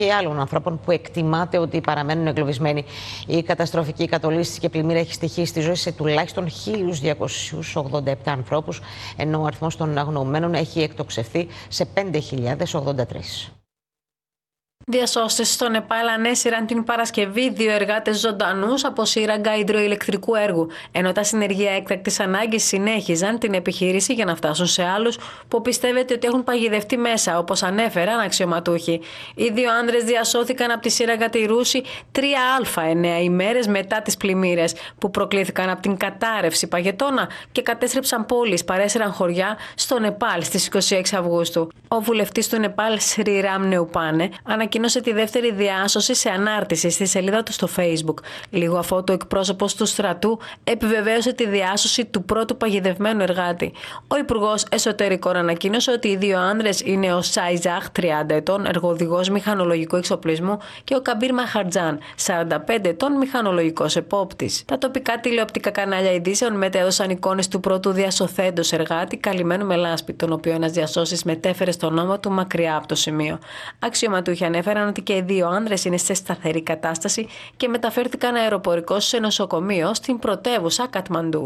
και άλλων ανθρώπων που εκτιμάται ότι παραμένουν εγκλωβισμένοι. Η καταστροφική κατολίσθηση και πλημμύρα έχει στοιχήσει τη ζωή σε τουλάχιστον 1.287 ανθρώπους, ενώ ο αριθμός των αγνοωμένων έχει εκτοξευθεί σε 5.083. Διασώστες στο Νεπάλ ανέσυραν την Παρασκευή 2 εργάτες ζωντανούς από σύραγγα υδροηλεκτρικού έργου, ενώ τα συνεργεία έκτακτης ανάγκης συνέχιζαν την επιχείρηση για να φτάσουν σε άλλους που πιστεύετε ότι έχουν παγιδευτεί μέσα, όπως ανέφεραν αξιωματούχοι. Οι 2 άνδρες διασώθηκαν από τη σύραγγα τη Ρούση 3α 9 ημέρες μετά τις πλημμύρες, που προκλήθηκαν από την κατάρρευση παγετώνα και κατέστρεψαν πόλεις, παρέσυραν χωριά στο Νεπάλ στις 26 Αυγούστου. Ο βουλευτής του Νεπάλ, Σρι Ράμ Νεουπάνε, ανακοίνωσε τη δεύτερη διάσωση σε ανάρτηση στη σελίδα του στο Facebook. Λίγο αφότου ο εκπρόσωπος του στρατού επιβεβαίωσε τη διάσωση του πρώτου παγιδευμένου εργάτη. Ο Υπουργός Εσωτερικών ανακοίνωσε ότι οι 2 άνδρες είναι ο Σάιζαχ, 30 ετών, εργοδηγός μηχανολογικού εξοπλισμού, και ο Καμπίρ Μαχαρτζάν, 45 ετών, μηχανολογικός επόπτης. Τα τοπικά τηλεοπτικά κανάλια ειδήσεων μετέδωσαν εικόνες του πρώτου διασωθέντος εργάτη, καλυμμένου με λάσπη, τον οποίο ένας διασώσης μετέφερε στον ώμο του μακριά από το σημείο. Αξιωματούχοι ανέφεραν ότι και οι 2 άνδρες είναι σε σταθερή κατάσταση και μεταφέρθηκαν αεροπορικώς σε νοσοκομείο στην πρωτεύουσα Κατμαντού.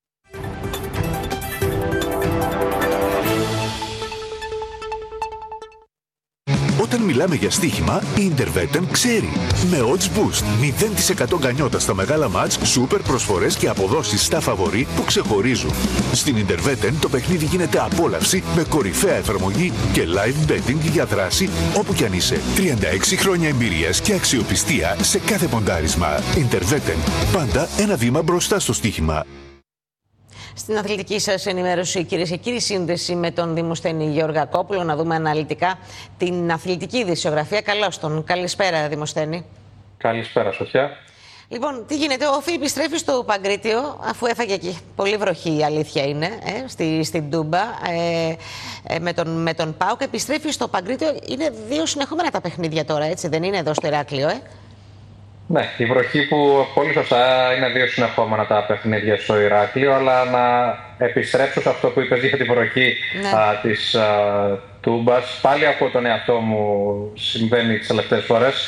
Όταν μιλάμε για στοίχημα, η Intervetten ξέρει. Με odds boost, 0% γκανιότα στα μεγάλα μάτς, σούπερ προσφορές και αποδόσεις στα φαβορί που ξεχωρίζουν. Στην Intervetten το παιχνίδι γίνεται απόλαυση με κορυφαία εφαρμογή και live betting για δράση όπου κι αν είσαι. 36 χρόνια εμπειρίας και αξιοπιστία σε κάθε ποντάρισμα. Intervetten, πάντα ένα βήμα μπροστά στο στοίχημα. Στην αθλητική σας ενημέρωση, κυρίες και κύριοι, σύνδεση με τον Δημοσθένη Γεωργακόπουλο, να δούμε αναλυτικά την αθλητική ειδησιογραφία. Καλώς τον. Καλησπέρα, Δημοσθένη. Καλησπέρα, Σοφιά. Λοιπόν, τι γίνεται, ο Όφη επιστρέφει στο Παγκρίτιο, αφού έφαγε εκεί πολύ βροχή, η αλήθεια είναι, στην Τούμπα, με τον ΠΑΟΚ. Επιστρέφει στο Παγκρίτιο, είναι 2 συνεχόμενα τα παιχνίδια τώρα, έτσι, δεν είναι εδώ στο Ηράκλειο, Ναι, η βροχή που πολύ σωστά είναι 2 συνεχόμενα τα παιχνίδια στο Ηράκλειο, αλλά να επιστρέψω σε αυτό που είπες για τη βροχή της Τούμπας. Πάλι από τον εαυτό μου συμβαίνει τις τελευταίες φορές.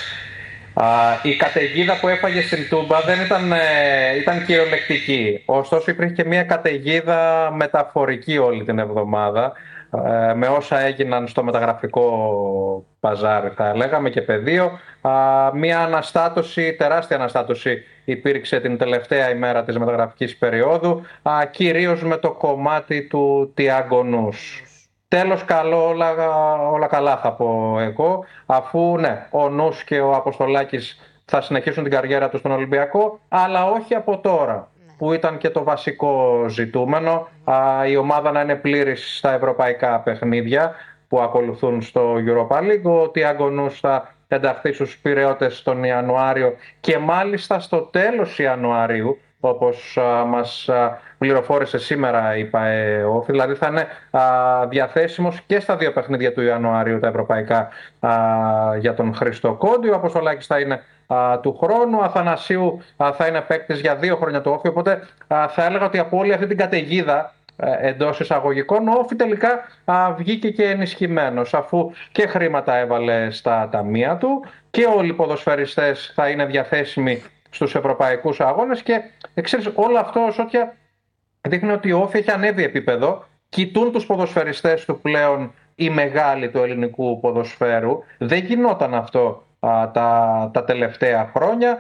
Η καταιγίδα που έφαγε στην Τούμπα δεν ήταν κυριολεκτική. Ωστόσο υπήρχε και μια καταιγίδα μεταφορική όλη την εβδομάδα, με όσα έγιναν στο μεταγραφικό παζάρι, θα λέγαμε, και πεδίο. Μια αναστάτωση, τεράστια αναστάτωση υπήρξε την τελευταία ημέρα της μεταγραφικής περίοδου, κυρίως με το κομμάτι του Τιάγκο Νους. Τέλος καλό, όλα καλά θα πω εγώ, αφού ναι, ο Νους και ο Αποστολάκης θα συνεχίσουν την καριέρα τους στον Ολυμπιακό, αλλά όχι από τώρα, που ήταν και το βασικό ζητούμενο, η ομάδα να είναι πλήρης στα ευρωπαϊκά παιχνίδια που ακολουθούν στο Europa League. Ο Τιάγκο Νους θα ενταχθεί στους Πειραιώτες τον Ιανουάριο και μάλιστα στο τέλος Ιανουαρίου, όπως μας πληροφόρησε σήμερα η ΠΑΕ, δηλαδή θα είναι διαθέσιμος και στα 2 παιχνίδια του Ιανουαρίου τα ευρωπαϊκά για τον Χρήστο Κόντι. Ο Αποστολάκης θα είναι του χρόνου, ο Αθανασίου θα είναι παίκτης για 2 χρόνια του Όφη, οπότε θα έλεγα ότι από όλη αυτή την καταιγίδα εντός εισαγωγικών, ο Όφη τελικά βγήκε και ενισχυμένος, αφού και χρήματα έβαλε στα ταμεία του και όλοι οι ποδοσφαιριστές θα είναι διαθέσιμοι στους ευρωπαϊκούς αγώνες και ξέρεις, όλο αυτό Σότια δείχνει ότι ο Όφη έχει ανέβει επίπεδο, κοιτούν τους ποδοσφαιριστές του πλέον οι μεγάλοι του ελληνικού ποδοσφαίρου. Δεν γινόταν αυτό τα τελευταία χρόνια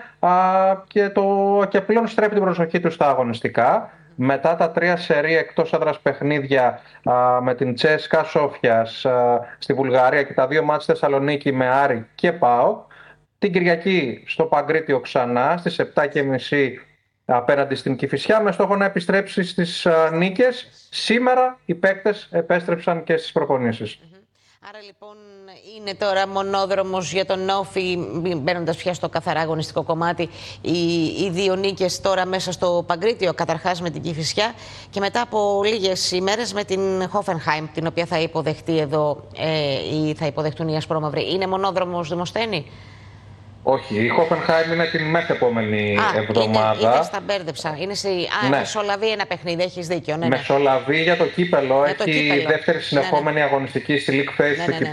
και πλέον στρέφει την προσοχή του στα αγωνιστικά. Μετά τα 3 σερί εκτός έδρας παιχνίδια με την Τσέσκα Σόφιας στη Βουλγαρία και τα 2 μάτς Θεσσαλονίκη με Άρη και ΠΑΟΚ, την Κυριακή στο Παγκρίτιο ξανά στις 7.30 απέναντι στην Κηφισιά, με στόχο να επιστρέψει στις νίκες. Σήμερα οι παίκτες επέστρεψαν και στις προπονήσεις. Άρα λοιπόν είναι τώρα μονόδρομος για τον Όφη, μπαίνοντας πια στο καθαρά αγωνιστικό κομμάτι, οι 2 νίκες τώρα μέσα στο Παγκρίτιο, καταρχάς με την Κηφισιά και μετά από λίγες ημέρες με την Χόφενχάιμ, την οποία θα υποδεχτεί εδώ ή θα υποδεχτούν οι ασπρόμαυροι. Είναι μονόδρομος, Δημοσθένη? Όχι, η Χόφενχάιμ είναι την μεθεπόμενη εβδομάδα. Είναι στα μπέρδεψα. Είναι Μεσολαβή ένα παιχνίδι, έχεις δίκιο. Ναι, Μεσολαβή για το κύπελο. Για έχει το κύπελο. δεύτερη συνεχόμενη αγωνιστική στη League Phase του